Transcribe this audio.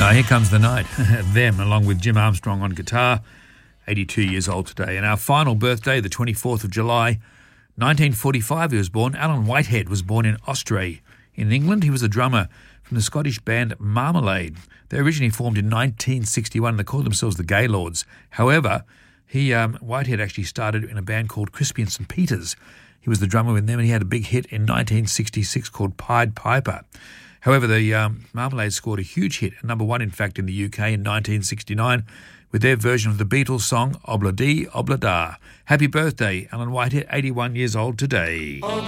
Here Comes the Night. Them, along with Jim Armstrong on guitar, 82 years old today. And our final birthday, the 24th of July, 1945 he was born. Alan Whitehead was born in Ostray in England. He was a drummer from the Scottish band Marmalade. They originally formed in 1961. They called themselves the Gaylords. However, Whitehead actually started in a band called Crispy and St. Peters. He was the drummer with them, and he had a big hit in 1966 called Pied Piper. However, the Marmalade scored a huge hit, number one, in fact, in the UK in 1969, with their version of the Beatles song Obla Dee, Obla Da. Happy birthday, Alan Whitehead, 81 years old today.